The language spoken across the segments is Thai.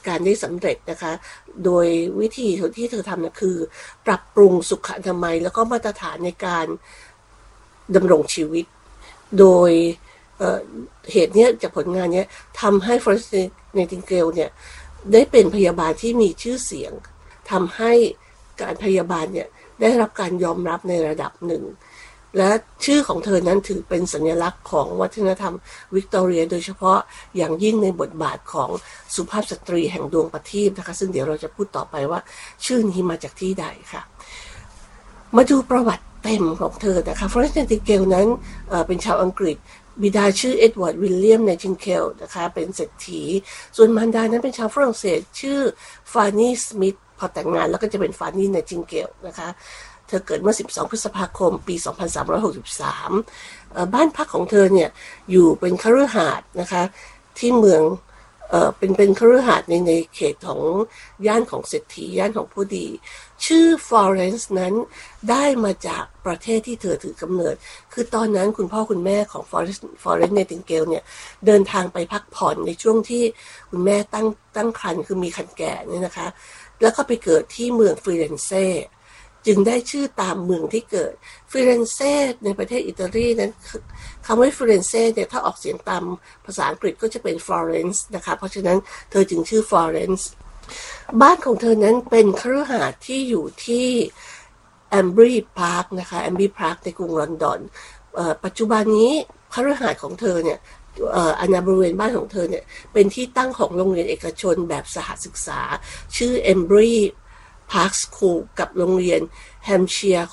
การได้สำเร็จนะคะโดยวิธีที่เธอทำนะคือปรับปรุงสุขอนามัยแล้วก็มาตรฐานในการดำรงชีวิตโดยเหตุนี้จากผลงานนี้ทำให้ฟลอเรนซ์ ไนติงเกลเนี่ยได้เป็นพยาบาลที่มีชื่อเสียงทำให้การพยาบาลเนี่ยได้รับการยอมรับในระดับหนึ่งและชื่อของเธอนั้นถือเป็นสัญลักษณ์ของวัฒนธรรมวิกตอเรียโดยเฉพาะอย่างยิ่งในบทบาทของสุภาพสตรีแห่งดวงประทีปนะคะซึ่งเดี๋ยวเราจะพูดต่อไปว่าชื่อนี้มาจากที่ใดค่ะมาดูประวัติเต็มของเธอนะคะฟลอเรนซ์ ไนติงเกลนั้นเป็นชาวอังกฤษบิดาชื่อเอ็ดเวิร์ด วิลเลียม ไนติงเกลนะคะเป็นเศรษฐีส่วนมารดานั้นเป็นชาวฝรั่งเศสชื่อฟานี่ สมิธพอแต่งงานแล้วก็จะเป็นฟานี่ ไนติงเกลนะคะเธอเกิดเมื่อ12พฤษภาคมปี2363บ้านพักของเธอเนี่ยอยู่เป็นคฤหาสน์นะคะที่เมืองเป็นคฤหาสน์ในเขตของย่านของเศรษฐีย่านของผู้ดีชื่อฟลอเรนซ์นั้นได้มาจากประเทศที่เธอถือกำเนิดคือตอนนั้นคุณพ่อคุณแม่ของฟลอเรนซ์ ไนติงเกลเนี่ยเดินทางไปพักผ่อนในช่วงที่คุณแม่ตั้งครรภ์คือมีครรภ์แก่เนี่ยนะคะแล้วก็ไปเกิดที่เมืองฟิเรนเซ่จึงได้ชื่อตามเมืองที่เกิดฟิเรนเซ่ในประเทศอิตาลีนั้นคำว่าฟิเรนเซ่เนี่ยถ้าออกเสียงตามภาษาอังกฤษก็จะเป็นฟลอเรนซ์นะคะเพราะฉะนั้นเธอจึงชื่อฟลอเรนซ์บ้านของเธอนั้นเป็นคฤหาสน์ที่อยู่ที่แอมบรีพาร์คนะคะแอมบรีพาร์คในกรุงลอนดอนปัจจุบันนี้คฤหาสน์ของเธอเนี่ยบริเวณบ้านของเธอเนี่ยเป็นที่ตั้งของโรงเรียนเอกชนแบบสหศึกษาชื่อ Embry Park School กับโรงเรียน Hampshire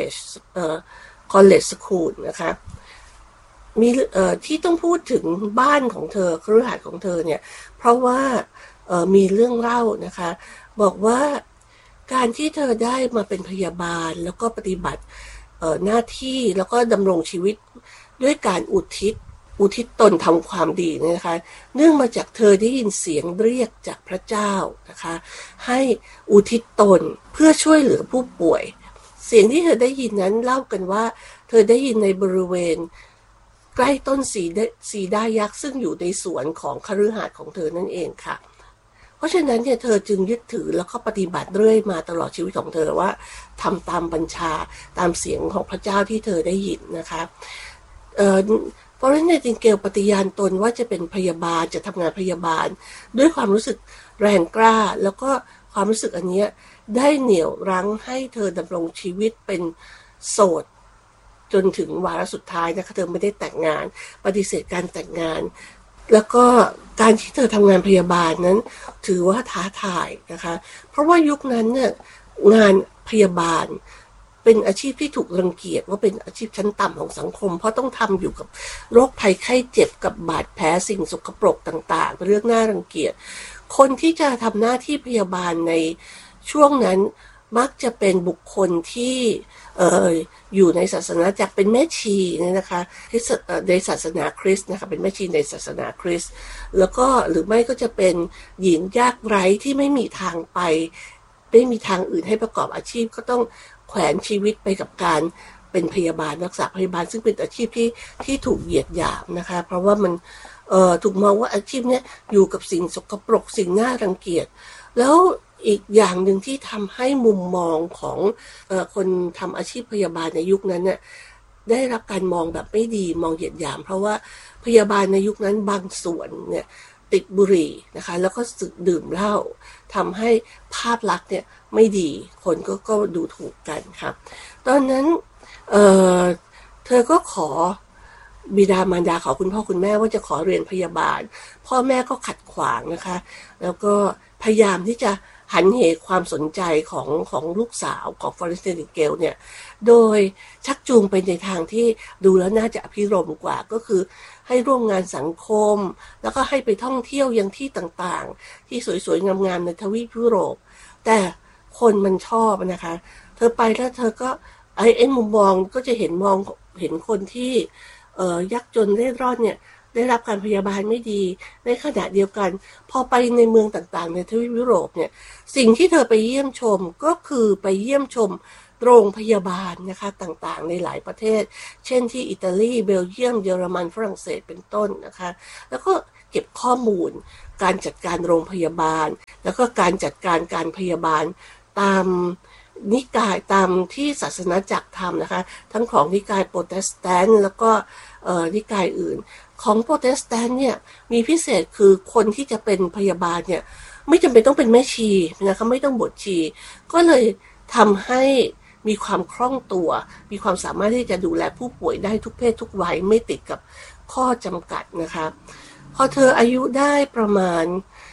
College School นะคะมีที่ต้องพูดถึงบ้านของเธอคฤหาสน์ของเธอเนี่ยเพราะว่ามีเรื่องเล่านะคะบอกว่าการที่เธอได้มาเป็นพยาบาลแล้วก็ปฏิบัติหน้าที่แล้วก็ดำรงชีวิตด้วยการอุทิศตนทำความดีนะคะเนื่องมาจากเธอได้ยินเสียงเรียกจากพระเจ้านะคะให้อุทิศตนเพื่อช่วยเหลือผู้ป่วยเสียงที่เธอได้ยินนั้นเล่ากันว่าเธอได้ยินในบริเวณใกล้ต้นสีดายักษ์ซึ่งอยู่ในสวนของคฤหาสน์ของเธอนั่นเองค่ะเพราะฉะนั้นเนี่ยเธอจึงยึดถือแล้วก็ปฏิบัติเรื่อยมาตลอดชีวิตของเธอว่าทำตามบัญชาตามเสียงของพระเจ้าที่เธอได้ยินนะคะฟลอเรนซ์ ไนติงเกลปฏิญาณตนว่าจะเป็นพยาบาลจะทำงานพยาบาลด้วยความรู้สึกแรงกล้าแล้วก็ความรู้สึกอันนี้ได้เหนี่ยวรั้งให้เธอดำรงชีวิตเป็นโสดจนถึงวาระสุดท้ายนะคะเธอไม่ได้แต่งงานปฏิเสธการแต่งงานแล้วก็การที่เธอทำงานพยาบาลนั้นถือว่าท้าทายนะคะเพราะว่ายุคนั้นเนี่ยงานพยาบาลเป็นอาชีพที่ถูกรังเกียจว่าเป็นอาชีพชั้นต่ำของสังคมเพราะต้องทำอยู่กับโรคภัยไข้เจ็บกับบาดแผลสิ่งสกปรกต่างๆเป็นเรื่องน่ารังเกียจคนที่จะทำหน้าที่พยาบาลในช่วงนั้นมักจะเป็นบุคคลที่อยู่ในศาสนาจักรเป็นแม่ชีเนี่ยนะคะในศาสนาคริสต์นะคะเป็นแม่ชีในศาสนาคริสต์แล้วก็หรือไม่ก็จะเป็นหญิงยากไร้ที่ไม่มีทางไปไม่มีทางอื่นให้ประกอบอาชีพก็ต้องแขวนชีวิตไปกับการเป็นพยาบาลรักษาพยาบาลซึ่งเป็นอาชีพที่ถูกเหยียดหยามนะคะเพราะว่ามันถูกมองว่าอาชีพนี้อยู่กับสิ่งสกปรกสิ่งน่ารังเกียจแล้วอีกอย่างหนึ่งที่ทำให้มุมมองของคนทำอาชีพพยาบาลในยุคนั้นเนี่ยได้รับการมองแบบไม่ดีมองเหยียดหยามเพราะว่าพยาบาลในยุคนั้นบางส่วนเนี่ยติดบุหรี่นะคะแล้วก็ดื่มเหล้าทำให้ภาพลักษณ์เนี่ยไม่ดีคนก็ดูถูกกันครับตอนนั้นเธอก็ขอบิดามารดาขอคุณพ่อคุณแม่ว่าจะขอเรียนพยาบาลพ่อแม่ก็ขัดขวางนะคะแล้วก็พยายามที่จะหันเหความสนใจของลูกสาวของฟลอเรนซ์ ไนติงเกลเนี่ยโดยชักจูงไปในทางที่ดูแล้วน่าจะอภิรมย์กว่าก็คือให้ร่วมงานสังคมแล้วก็ให้ไปท่องเที่ยวยังที่ต่างๆที่สวยๆงามๆในทวีปยุโรปแต่คนมันชอบนะคะเธอไปแล้วเธอก็ไอ้มุมมองก็จะเห็นคนที่ยากจนเร่ร่อนเนี่ยได้รับการพยาบาลไม่ดีในขณะเดียวกันพอไปในเมืองต่างๆในทวีปยุโรปเนี่ยสิ่งที่เธอไปเยี่ยมชมก็คือไปเยี่ยมชมโรงพยาบาลนะคะต่างๆในหลายประเทศเช่นที่อิตาลีเบลเยียมเยอรมันฝรั่งเศสเป็นต้นนะคะแล้วก็เก็บข้อมูลการจัดการโรงพยาบาลแล้วก็การจัดการการพยาบาลตามนิกายตามที่ศาสนาจักรทำนะคะทั้งของนิกายโปรเตสแตนต์แล้วก็นิกายอื่นของโปรเตสแตนต์เนี่ยมีพิเศษคือคนที่จะเป็นพยาบาลเนี่ยไม่จำเป็นต้องเป็นแม่ชีนะคะไม่ต้องบวชชีก็เลยทำให้มีความคล่องตัวมีความสามารถที่จะดูแลผู้ป่วยได้ทุกเพศทุกวัยไม่ติดกับข้อจำกัดนะคะพอเธออายุได้ประมาณ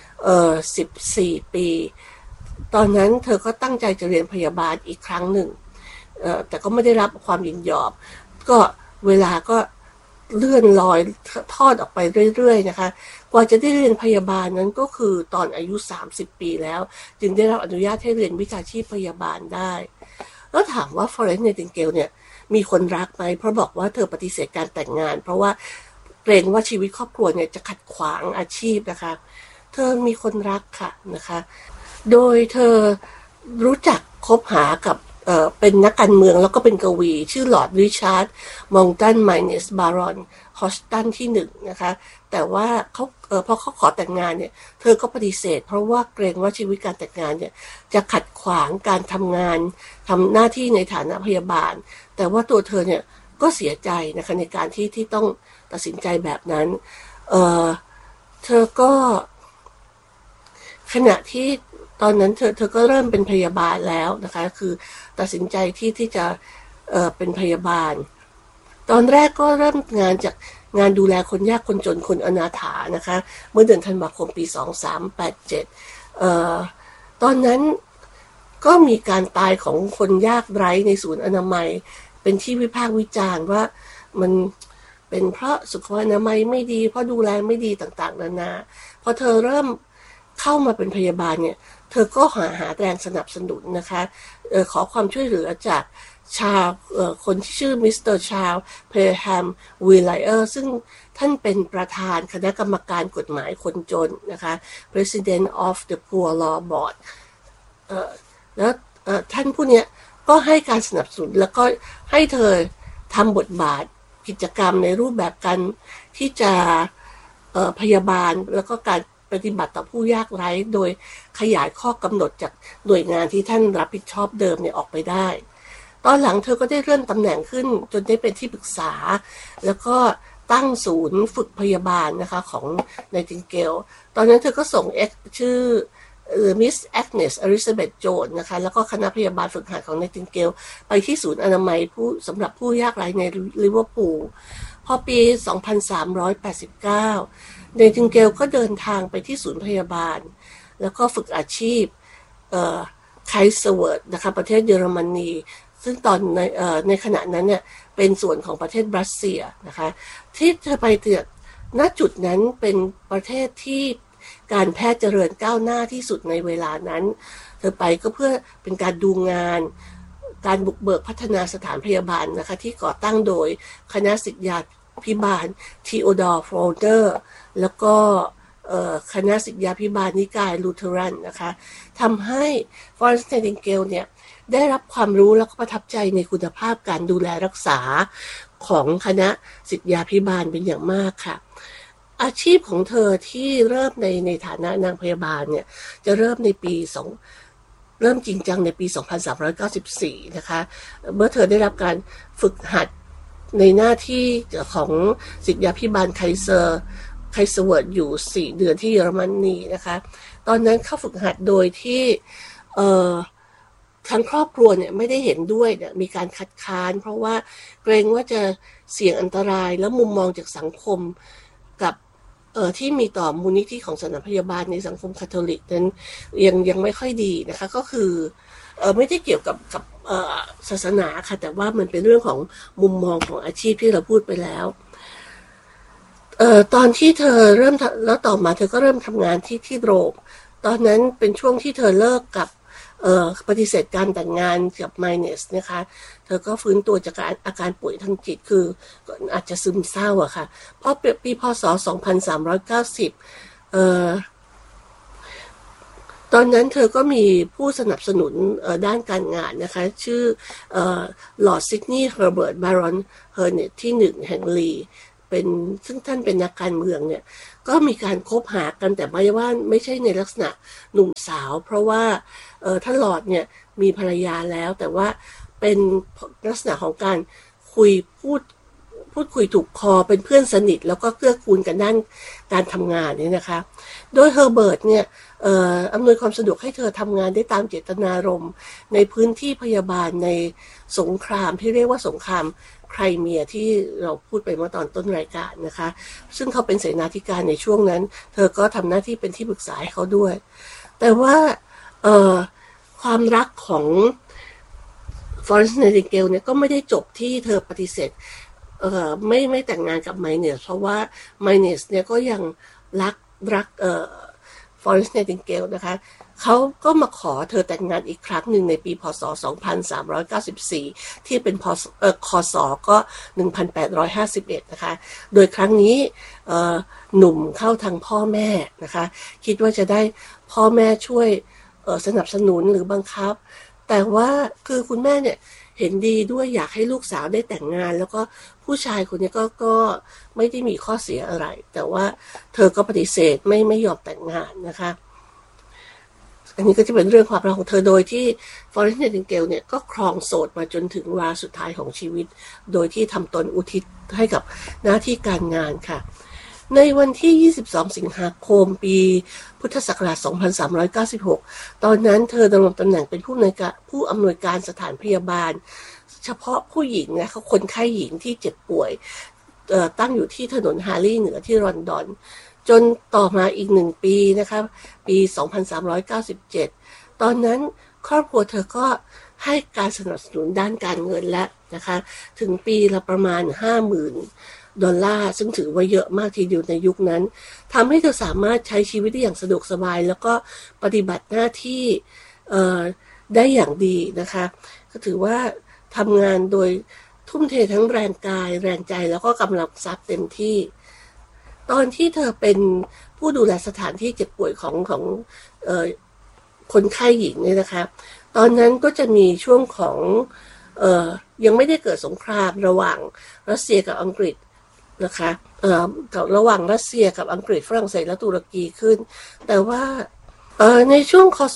14 ปีตอนนั้นเธอก็ตั้งใจจะเรียนพยาบาลอีกครั้งหนึ่งแต่ก็ไม่ได้รับความยินยอมก็เวลาก็เลื่อนลอยทอดออกไปเรื่อยๆนะคะกว่าจะได้เรียนพยาบาลนั้นก็คือตอนอายุ30 ปีแล้วจึงได้รับอนุญาตให้เรียนวิชาชีพพยาบาลได้แล้วถามว่าฟลอเรนซ์ ไนติงเกลเนี่ยมีคนรักไหมเพราะบอกว่าเธอปฏิเสธการแต่งงานเพราะว่าเกรงว่าชีวิตครอบครัวเนี่ยจะขัดขวางอาชีพนะคะเธอมีคนรักค่ะนะคะโดยเธอรู้จักคบหากับเป็นนักการเมืองแล้วก็เป็นกวีชื่อลอร์ดริชาร์ดมองตันไมเนสบารอนฮอสตันที่1นะคะแต่ว่าเขาพอเขาขอแต่งงานเนี่ยเธอก็ปฏิเสธเพราะว่าเกรงว่าชีวิตการแต่งงานเนี่ยจะขัดขวางการทำงานทำหน้าที่ในฐานะพยาบาลแต่ว่าตัวเธอเนี่ยก็เสียใจนะคะในการที่ต้องตัดสินใจแบบนั้นเธอก็ขณะที่ตอนนั้นเธอก็เริ่มเป็นพยาบาลแล้วนะคะคือตัดสินใจที่จะเป็นพยาบาลตอนแรกก็เริ่มงานจากงานดูแลคนยากคนจนคนอนาถานะคะเมื่อเดือนธันวาคมปี2387ตอนนั้นก็มีการตายของคนยากไร้ในศูนย์อนามัยเป็นที่วิพากษ์วิจารณ์ว่ามันเป็นเพราะสุขอนามัยไม่ดีเพราะดูแลไม่ดีต่างๆนานาพอเธอเริ่มเข้ามาเป็นพยาบาลเนี่ยเธอก็หาแรงสนับสนุนนะคะขอความช่วยเหลือจากคนที่ชื่อมิสเตอร์ชาร์ลส์เพลแฮมวิลไลเออร์ซึ่งท่านเป็นประธานคณะกรรมการกฎหมายคนจนนะคะ President of the Poor Law Board แล้วท่านผู้นี้ก็ให้การสนับสนุนแล้วก็ให้เธอทำบทบาทกิจกรรมในรูปแบบการที่จะพยาบาลแล้วก็การปฏิบัติต่อผู้ยากไร้โดยขยายข้อกำหนดจากหน่วยงานที่ท่านรับผิดชอบเดิมเนี่ยออกไปได้ตอนหลังเธอก็ได้เลื่อนตำแหน่งขึ้นจนได้เป็นที่ปรึกษาแล้วก็ตั้งศูนย์ฝึกพยาบาลนะคะของไนติงเกลตอนนั้นเธอก็ส่งชื่อมิสแอกเนสอลิซาเบธโจนส์นะคะแล้วก็คณะพยาบาลฝึกหัดของไนติงเกลไปที่ศูนย์อนามัยสำหรับผู้ยากไร้ในลิเวอร์พูลพอปี 2389 ไนติงเกลก็เดินทางไปที่ศูนย์พยาบาลแล้วก็ฝึกอาชีพไคเซเวิร์ดนะคะประเทศเยอรมนีซึ่งตอนในขณะนั้นเนี่ยเป็นส่วนของประเทศรัสเซียนะคะที่เธอไปเถือกณจุดนั้นเป็นประเทศที่การแพทย์เจริญก้าวหน้าที่สุดในเวลานั้นเธอไปก็เพื่อเป็นการดูงานการบุกเบิกพัฒนาสถานพยาบาลนะคะที่ก่อตั้งโดยคณะศิษยาภิบาลทีโอดอร์โฟลเดอร์แล้วก็คณะศิษยาภิบาลนิกายลูเทอรันนะคะทำให้ฟลอเรนซ์ ไนติงเกลเนี่ยได้รับความรู้แล้วก็ประทับใจในคุณภาพการดูแลรักษาของคณะศิษยาภิบาลเป็นอย่างมากค่ะอาชีพของเธอที่เริ่มในฐานะนางพยาบาลเนี่ยจะเริ่มจริงจังในปี 2394 นะคะเมื่อเธอได้รับการฝึกหัดในหน้าที่ของศิษยาภิบาลไคเซอร์เวิร์ดอยู่4 เดือนที่เยอรมนีนะคะตอนนั้นเข้าฝึกหัดโดยที่ทั้งครอบครัวเนี่ยไม่ได้เห็นด้วยเนี่ยมีการคัดค้านเพราะว่าเกรงว่าจะเสี่ยงอันตรายและมุมมองจากสังคมกับที่มีต่อมูลนิธิของสถานพยาบาลในสังคมคาทอลิกนั้นยังไม่ค่อยดีนะคะก็คือไม่ได้เกี่ยวกับศาสนาค่ะแต่ว่ามันเป็นเรื่องของมุมมองของอาชีพที่เราพูดไปแล้วตอนที่เธอเริ่มแล้วต่อมาเธอก็เริ่มทำงานที่โรมตอนนั้นเป็นช่วงที่เธอเลิกกับปฏิเสธการแต่งงานกับไมเนสนะคะเธอก็ฟื้นตัวจากอาการป่วยทางจิตคืออาจจะซึมเศร้าอะค่ะเพราะปีพศ 2390ตอนนั้นเธอก็มีผู้สนับสนุนด้านการงานนะคะชื่อลอร์ดซิดนีย์เฮอร์เบิร์ตบารอนเฮอร์เน็ตที่1แห่งลีเป็นซึ่งท่านเป็นนักการเมืองเนี่ยก็มีการคบหากันแต่ไม่ใช่ในลักษณะหนุ่มสาวเพราะว่าท่านหลอร์ดเนี่ยมีภรรยาแล้วแต่ว่าเป็นลักษณะของการคุยพูดคุยถูกคอเป็นเพื่อนสนิทแล้วก็เกื้อกูลกันด้านการทำงานเนี่ยนะคะโดยเฮอร์เบิร์ตเนี่ยอำนวยความสะดวกให้เธอทำงานได้ตามเจตนารมณ์ในพื้นที่พยาบาลในสงครามที่เรียกว่าสงครามไครเมียที่เราพูดไปเมื่อตอนต้นรายการนะคะซึ่งเขาเป็นเสนาธิการในช่วงนั้นเธอก็ทำหน้าที่เป็นที่ปรึกษาให้เขาด้วยแต่ว่าความรักของฟลอเรนซ์ ไนติงเกลเนี่ยก็ไม่ได้จบที่เธอปฏิเสธไม่แต่งงานกับไมเนสเพราะว่าไมเนสเนี่ยก็ยังรักฟลอเรนซ์ ไนติงเกลนะคะเขาก็มาขอเธอแต่งงานอีกครั้งหนึ่งในปีพศ2394ที่เป็นคศก็1851นะคะโดยครั้งนี้หนุ่มเข้าทางพ่อแม่นะคะคิดว่าจะได้พ่อแม่ช่วยสนับสนุนหรือบังคับแต่ว่าคือคุณแม่เนี่ยเห็นดีด้วยอยากให้ลูกสาวได้แต่งงานแล้วก็ผู้ชายคนนี้ก็ไม่ได้มีข้อเสียอะไรแต่ว่าเธอก็ปฏิเสธไม่ยอมแต่งงานนะคะอันนี้ก็จะเป็นเรื่องความรักของเธอโดยที่ฟลอเรนซ์ ไนติงเกลเนี่ยก็ครองโสดมาจนถึงวาระสุดท้ายของชีวิตโดยที่ทำตนอุทิศให้กับหน้าที่การงานค่ะในวันที่22สิงหาคมปีพุทธศักราช2396ตอนนั้นเธอดำรงตำแหน่งเป็นผู้อำนวยการสถานพยาบาลเฉพาะผู้หญิงนะเขาคนไข้หญิงที่เจ็บป่วยตั้งอยู่ที่ถนนฮาร์ลีย์เหนือที่ลอนดอนจนต่อมาอีก1 ปีนะคะปี2397ตอนนั้นครอบครัวเธอก็ให้การสนับสนุนด้านการเงินแล้วนะคะถึงปีละประมาณ$50,000ซึ่งถือว่าเยอะมากทีเดียวในยุคนั้นทำให้เธอสามารถใช้ชีวิตได้อย่างสะดวกสบายแล้วก็ปฏิบัติหน้าที่ได้อย่างดีนะคะก็ถือว่าทำงานโดยทุ่มเททั้งแรงกายแรงใจแล้วก็กำลังทรัพย์เต็มที่ตอนที่เธอเป็นผู้ดูแลสถานที่เจ็บป่วยของคนไข้หญิงเนี่ยนะคะตอนนั้นก็จะมีช่วงของยังไม่ได้เกิดสงครามระหว่างรัสเซียกับอังกฤษนะคะระหว่างรัสเซียกับอังกฤษฝรั่งเศสและตุรกีขึ้นแต่ว่าในช่วงคศ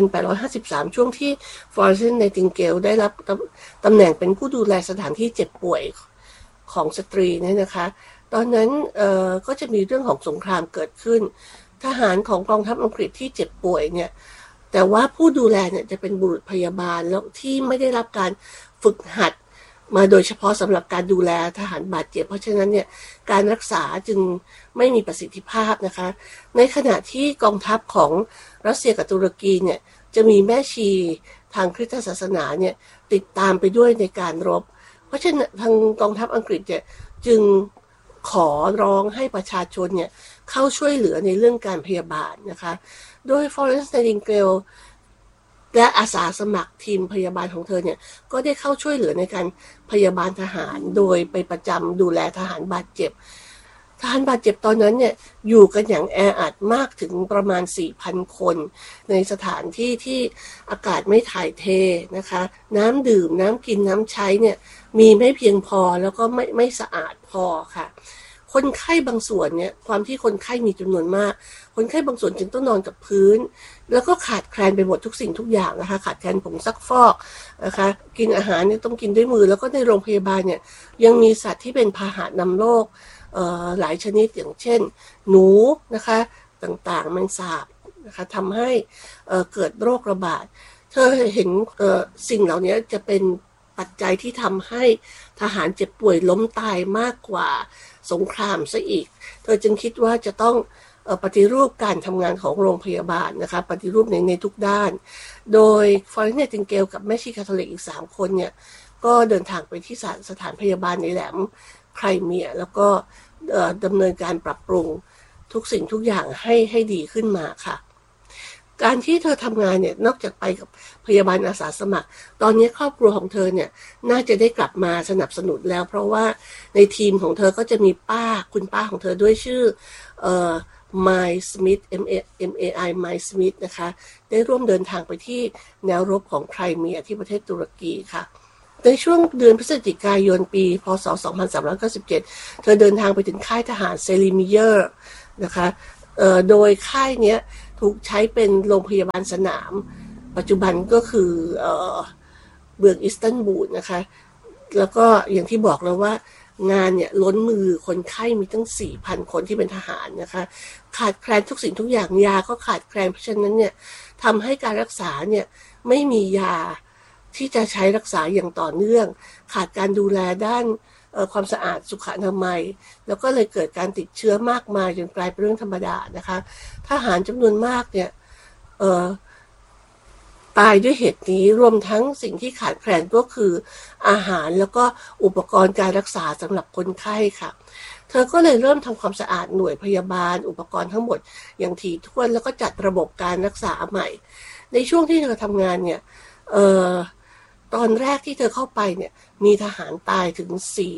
1853ช่วงที่ฟลอเรนซ์ ไนติงเกลได้รับตำแหน่งเป็นผู้ดูแลสถานที่เจ็บป่วยของสตรีเนี่ยนะคะตอนนั้นก็จะมีเรื่องของสงครามเกิดขึ้นทหารของกองทัพอังกฤษที่เจ็บป่วยเนี่ยแต่ว่าผู้ดูแลเนี่ยจะเป็นบุรุษพยาบาลแล้วที่ไม่ได้รับการฝึกหัดมาโดยเฉพาะสำหรับการดูแลทหารบาดเจ็บเพราะฉะนั้นเนี่ยการรักษาจึงไม่มีประสิทธิภาพนะคะในขณะที่กองทัพของรัสเซียกับตุรกีเนี่ยจะมีแม่ชีทางคริสตศาสนาเนี่ยติดตามไปด้วยในการรบเพราะฉะนั้นทางกองทัพอังกฤษเนี่ยจึงขอร้องให้ประชาชนเนี่ยเข้าช่วยเหลือในเรื่องการพยาบาลนะคะโดยฟลอเรนซ์ ไนติงเกลและอาสาสมัครทีมพยาบาลของเธอเนี่ยก็ได้เข้าช่วยเหลือในการพยาบาลทหารโดยไปประจำดูแลทหารบาดเจ็บตอนนั้นเนี่ยอยู่กันอย่างแออัดมากถึงประมาณ 4,000 คนในสถานที่ที่อากาศไม่ถ่ายเทนะคะน้ำดื่มน้ำกินน้ำใช้เนี่ยมีไม่เพียงพอแล้วก็ไม่สะอาดพอค่ะคนไข้บางส่วนเนี่ยความที่คนไข้มีจำนวนมากคนไข้บางส่วนจึงต้องนอนกับพื้นแล้วก็ขาดแคลนไปหมดทุกสิ่งทุกอย่างนะคะขาดแคลนผงซักฟอกนะคะกินอาหารเนี่ยต้องกินด้วยมือแล้วก็ในโรงพยาบาลเนี่ยยังมีสัตว์ที่เป็นพาหะนำโรคหลายชนิดอย่างเช่นหนูนะคะต่างๆแมงสาบนะคะทำให้เกิดโรคระบาดเธอเห็นสิ่งเหล่านี้จะเป็นปัจจัยที่ทำให้ทหารเจ็บป่วยล้มตายมากกว่าสงครามซะอีกเธอจึงคิดว่าจะต้องปฏิรูปการทำงานของโรงพยาบาลนะคะปฏิรูปในทุกด้านโดยฟลอเรนซ์ ไนติงเกลกับแม่ชีคาทอลิกอีก3 คนเนี่ยก็เดินทางไปที่สถานพยาบาลในแหลมไครเมียแล้วก็ดำเนินการปรับปรุงทุกสิ่งทุกอย่างให้ดีขึ้นมาค่ะการที่เธอทำงานเนี่ยนอกจากไปกับพยาบาลอาสาสมัครตอนนี้ครอบครัวของเธอเนี่ยน่าจะได้กลับมาสนับสนุนแล้วเพราะว่าในทีมของเธอก็จะมีคุณป้าของเธอด้วยชื่อMai Smith MAI Mai Smith นะคะได้ร่วมเดินทางไปที่แนวรบของไครเมียที่ประเทศตุรกีค่ะในช่วงเดือนพฤศจิกายนปีพ.ศ. 2397เธอเดินทางไปถึงค่ายทหารเซลิมิเยอร์นะคะโดยค่ายนี้ถูกใช้เป็นโรงพยาบาลสนามปัจจุบันก็คือเมืองอิสตันบูลนะคะแล้วก็อย่างที่บอกแล้วว่างานเนี่ยล้นมือคนไข้มีตั้ง 4,000 คนที่เป็นทหารนะคะขาดแคลนทุกสิ่งทุกอย่างยาก็ขาดแคลนเพราะฉะนั้นเนี่ยทำให้การรักษาเนี่ยไม่มียาที่จะใช้รักษาอย่างต่อเนื่องขาดการดูแลด้านความสะอาดสุขอนามัยแล้วก็เลยเกิดการติดเชื้อมากมายจนกลายเป็นเรื่องธรรมดานะคะทหารจำนวนมากเนี่ยตายด้วยเหตุนี้รวมทั้งสิ่งที่ขาดแคลนก็คืออาหารแล้วก็อุปกรณ์การรักษาสำหรับคนไข้ค่ะเธอก็เลยเริ่มทำความสะอาดหน่วยพยาบาลอุปกรณ์ทั้งหมดอย่างถี่ถ้วนแล้วก็จัดระบบการรักษาใหม่ในช่วงที่เธอทำงานเนี่ยตอนแรกที่เธอเข้าไปเนี่ยมีทหารตายถึง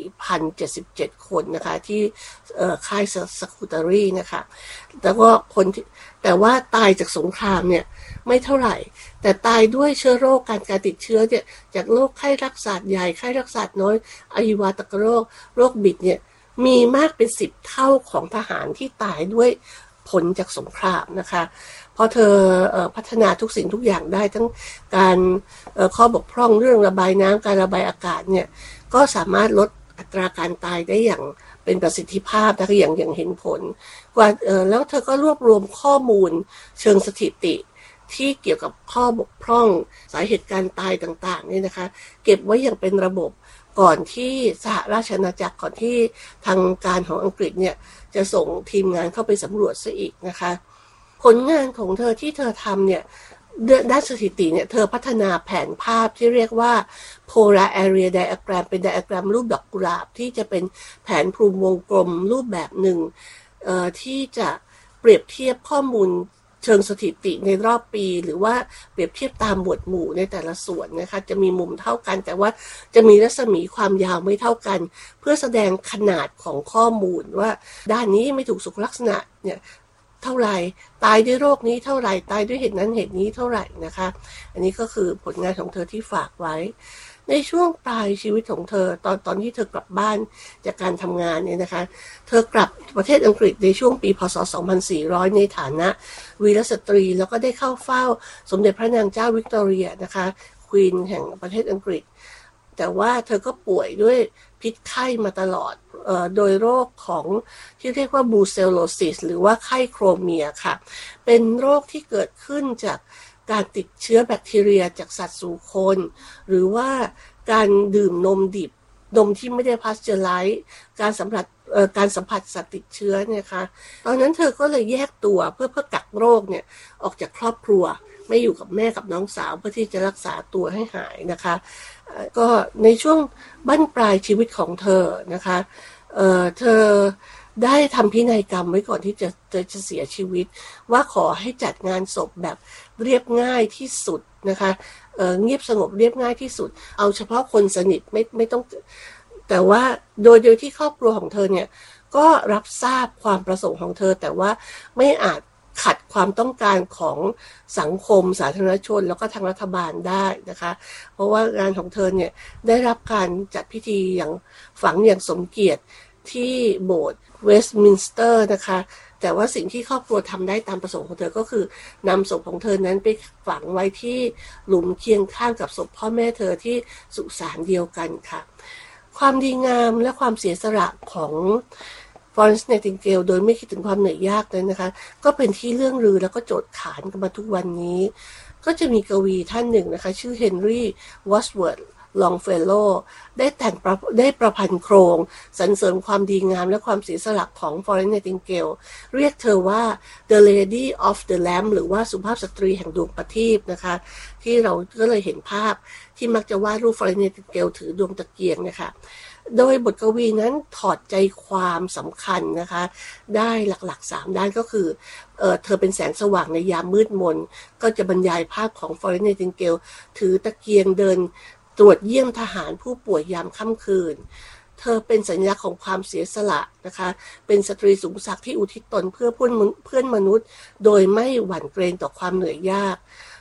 4,077 คนนะคะที่ค่ายสกูตารีนะคะแต่ว่าตายจากสงครามเนี่ยไม่เท่าไหร่แต่ตายด้วยเชื้อโรคการติดเชื้อเนี่ยจากโรคไข้รักษาใหญ่ไข้รักษาน้อยอหิวาตกโรคบิดเนี่ยมีมากเป็น10 เท่าของทหารที่ตายด้วยผลจากสงครามนะคะพอเธอพัฒนาทุกสิ่งทุกอย่างได้ทั้งการข้อบกพร่องเรื่องระบายน้ำการระบายอากาศเนี่ยก็สามารถลดอัตราการตายได้อย่างเป็นประสิทธิภาพนะคะอย่างเห็นผลกว่าแล้วเธอก็รวบรวมข้อมูลเชิงสถิติที่เกี่ยวกับข้อบกพร่องสาเหตุการตายต่างๆนี่นะคะเก็บไว้อย่างเป็นระบบก่อนที่สหราชอาณาจักรก่อนที่ทางการของอังกฤษเนี่ยจะส่งทีมงานเข้าไปสำรวจซะอีกนะคะผลงานของเธอที่เธอทำเนี่ยด้านสถิติเนี่ยเธอพัฒนาแผนภาพที่เรียกว่า Polar Area Diagram เป็นไดอะแกรมรูปดอกกุหลาบที่จะเป็นแผนภูมิวงกลมรูปแบบหนึ่งที่จะเปรียบเทียบข้อมูลเชิงสถิติในรอบปีหรือว่าเปรียบเทียบตามหมวดหมู่ในแต่ละส่วนนะคะจะมีมุมเท่ากันแต่ว่าจะมีรัศมีความยาวไม่เท่ากันเพื่อแสดงขนาดของข้อมูลว่าด้านนี้ไม่ถูกสุขลักษณะเนี่ยเท่าไหร่ตายด้วยโรคนี้เท่าไหร่ตายด้วยเหตุนั้นเหตุนี้เท่าไหร่นะคะอันนี้ก็คือผลงานของเธอที่ฝากไว้ในช่วงปลายชีวิตของเธอตอนที่เธอกลับบ้านจากการทำงานเนี่ยนะคะเธอกลับประเทศอังกฤษในช่วงปีพ.ศ. 2400ในฐานะวีรสตรีแล้วก็ได้เข้าเฝ้าสมเด็จพระนางเจ้าวิกตอเรียนะคะควีนแห่งประเทศอังกฤษแต่ว่าเธอก็ป่วยด้วยพิษไข้มาตลอดโดยโรคของที่เรียกว่าบูเซลโลซิสหรือว่าไข้โครเมียค่ะเป็นโรคที่เกิดขึ้นจากการติดเชื้อแบคทีเรียจากสัตว์สู่คนหรือว่าการดื่มนมดิบนมที่ไม่ได้พาสเจอร์ไลซ์การสัมผัสสัตว์ติดเชื้อเนี่ยค่ะตอนนั้นเธอก็เลยแยกตัวเพื่อกักโรคเนี่ยออกจากครอบครัวไม่อยู่กับแม่กับน้องสาวเพื่อที่จะรักษาตัวให้หายนะคะก็ในช่วงบั้นปลายชีวิตของเธอนะคะเธอได้ทำพินัยกรรมไว้ก่อนที่จะเสียชีวิตว่าขอให้จัดงานศพแบบเรียบง่ายที่สุดนะคะเงียบสงบเรียบง่ายที่สุดเอาเฉพาะคนสนิทไม่ต้องแต่ว่าโดยที่ครอบครัวของเธอเนี่ยก็รับทราบความประสงค์ของเธอแต่ว่าไม่อาจขัดความต้องการของสังคมสาธารณชนแล้วก็ทางรัฐบาลได้นะคะเพราะว่างานของเธอเนี่ยได้รับการจัดพิธีอย่างฝังอย่างสมเกียรติที่โบสถ์เวสต์มินสเตอร์นะคะแต่ว่าสิ่งที่ครอบครัวทำได้ตามประสงค์ของเธอก็คือนำศพของเธอนั้นไปฝังไว้ที่หลุมเคียงข้างกับศพพ่อแม่เธอที่สุสานเดียวกันค่ะความดีงามและความเสียสละของฟลอเรนซ์ ไนติงเกลโดยไม่คิดถึงความเหนื่อยยากเลยนะคะก็เป็นที่เรื่องลือแล้วก็โจทย์ขานกันมาทุกวันนี้ก็จะมีกวีท่านหนึ่งนะคะชื่อเฮนรี่วอสเวิร์ธลองเฟลโลได้ประพันธ์โครงสรรเสริญความดีงามและความเสียสละของฟลอเรนซ์ ไนติงเกลเรียกเธอว่า The Lady of the Lamp หรือว่าสุภาพสตรีแห่งดวงประทีปนะคะที่เราก็เลยเห็นภาพที่มักจะวาดรูปฟลอเรนซ์ ไนติงเกลถือดวงตะเกียงนะคะโดยบทกวีนั้นถอดใจความสำคัญนะคะได้หลักๆ3ด้านก็คือเธอเป็นแสงสว่างในยามมืดมนก็จะบรรยายภาพของฟลอเรนซ์ ไนติงเกลถือตะเกียงเดินตรวจเยี่ยมทหารผู้ป่วยยามค่ำคืนเธอเป็นสัญลักษณ์ของความเสียสละนะคะเป็นสตรีสูงศักดิ์ที่อุทิศตนเพื่อเพื่อนมนุษย์โดยไม่หวั่นเกรงต่อความเหนื่อยยาก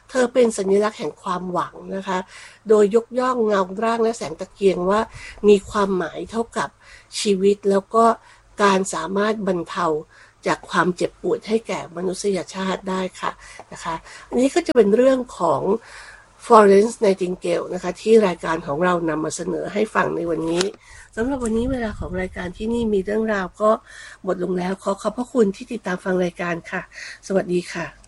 เธอเป็นสัญลักษณ์แห่งความหวังนะคะโดยยกย่องเงาร่างและแสงตะเกียงว่ามีความหมายเท่ากับชีวิตแล้วก็การสามารถบรรเทาจากความเจ็บปวดให้แก่มนุษยชาติได้ค่ะนะคะอันนี้ก็จะเป็นเรื่องของ Florence Nightingale นะคะที่รายการของเรานำมาเสนอให้ฟังในวันนี้สำหรับวันนี้เวลาของรายการที่นี่มีเรื่องราวก็หมดลงแล้วขอขอบพระคุณที่ติดตามฟังรายการค่ะสวัสดีค่ะ